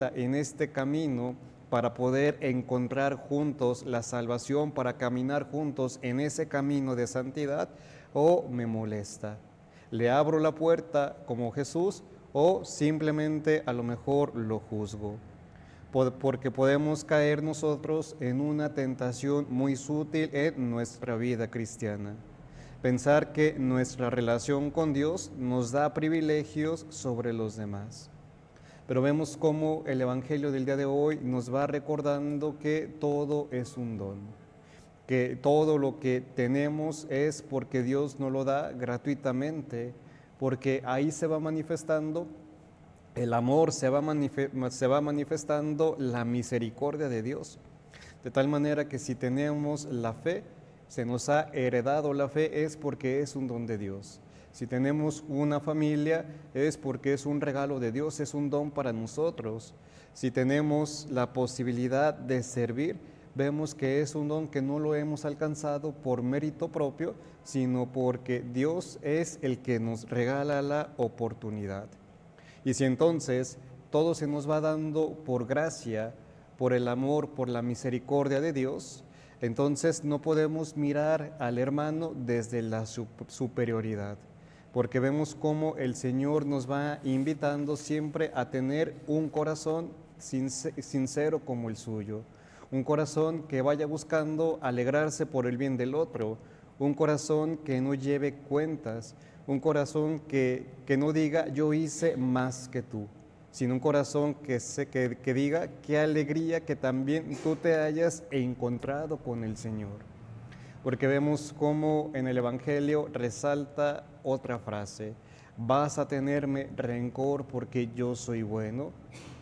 en este camino para poder encontrar juntos la salvación, para caminar juntos en ese camino de santidad, o me molesta? ¿Le abro la puerta como Jesús o simplemente a lo mejor lo juzgo? Porque podemos caer nosotros en una tentación muy sutil en nuestra vida cristiana. Pensar que nuestra relación con Dios nos da privilegios sobre los demás. Pero vemos cómo el Evangelio del día de hoy nos va recordando que todo es un don, que todo lo que tenemos es porque Dios nos lo da gratuitamente, porque ahí se va manifestando el amor, se va manifestando la misericordia de Dios. De tal manera que si tenemos la fe, se nos ha heredado la fe, es porque es un don de Dios. Si tenemos una familia, es porque es un regalo de Dios, es un don para nosotros. Si tenemos la posibilidad de servir, vemos que es un don que no lo hemos alcanzado por mérito propio, sino porque Dios es el que nos regala la oportunidad. Y si entonces todo se nos va dando por gracia, por el amor, por la misericordia de Dios, entonces no podemos mirar al hermano desde la superioridad, porque vemos cómo el Señor nos va invitando siempre a tener un corazón sincero como el suyo, un corazón que vaya buscando alegrarse por el bien del otro, un corazón que no lleve cuentas, un corazón que no diga yo hice más que tú, sino un corazón que diga qué alegría que también tú te hayas encontrado con el Señor. Porque vemos cómo en el Evangelio resalta otra frase: ¿vas a tenerme rencor porque yo soy bueno?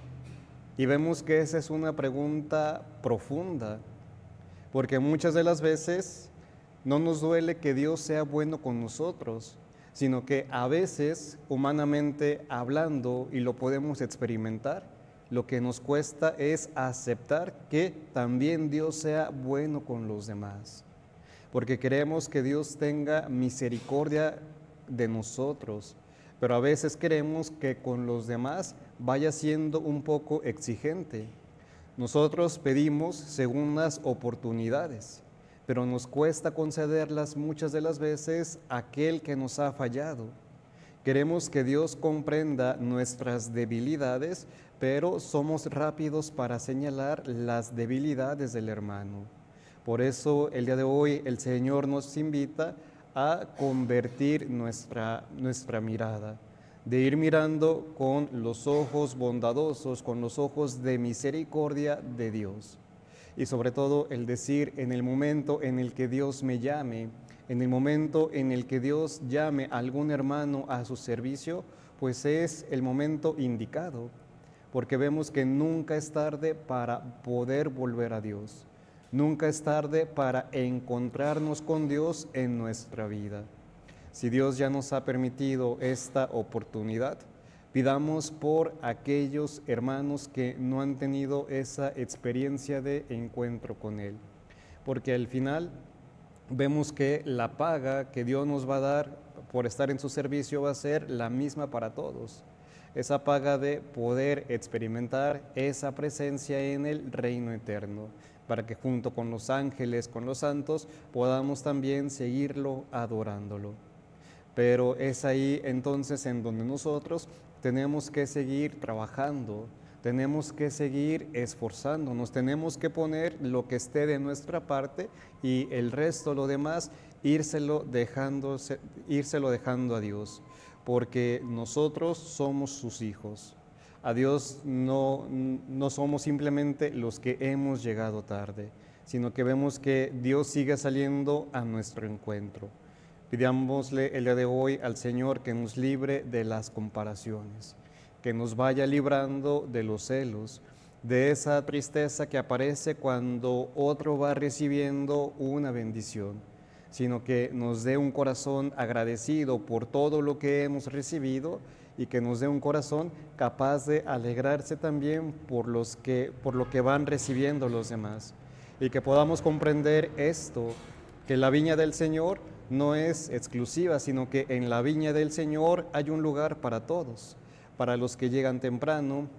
Y vemos que esa es una pregunta profunda, porque muchas de las veces no nos duele que Dios sea bueno con nosotros, sino que a veces, humanamente hablando, y lo podemos experimentar, lo que nos cuesta es aceptar que también Dios sea bueno con los demás. Porque queremos que Dios tenga misericordia de nosotros, pero a veces queremos que con los demás vaya siendo un poco exigente. Nosotros pedimos segundas oportunidades, pero nos cuesta concederlas muchas de las veces a aquel que nos ha fallado. Queremos que Dios comprenda nuestras debilidades, pero somos rápidos para señalar las debilidades del hermano. Por eso el día de hoy el Señor nos invita a convertir nuestra mirada, de ir mirando con los ojos bondadosos, con los ojos de misericordia de Dios. Y sobre todo el decir, en el momento en el que Dios me llame, en el momento en el que Dios llame a algún hermano a su servicio, pues es el momento indicado, porque vemos que nunca es tarde para poder volver a Dios. Nunca es tarde para encontrarnos con Dios en nuestra vida. Si Dios ya nos ha permitido esta oportunidad, pidamos por aquellos hermanos que no han tenido esa experiencia de encuentro con Él. Porque al final vemos que la paga que Dios nos va a dar por estar en su servicio va a ser la misma para todos. Esa paga de poder experimentar esa presencia en el reino eterno, para que junto con los ángeles, con los santos, podamos también seguirlo adorándolo. Pero es ahí entonces en donde nosotros tenemos que seguir trabajando, tenemos que seguir esforzándonos, tenemos que poner lo que esté de nuestra parte y el resto, lo demás, írselo dejando a Dios, porque nosotros somos sus hijos. A Dios no somos simplemente los que hemos llegado tarde, sino que vemos que Dios sigue saliendo a nuestro encuentro. Pidámosle el día de hoy al Señor que nos libre de las comparaciones, que nos vaya librando de los celos, de esa tristeza que aparece cuando otro va recibiendo una bendición, sino que nos dé un corazón agradecido por todo lo que hemos recibido y que nos dé un corazón capaz de alegrarse también por lo que van recibiendo los demás. Y que podamos comprender esto, que la viña del Señor no es exclusiva, sino que en la viña del Señor hay un lugar para todos, para los que llegan temprano,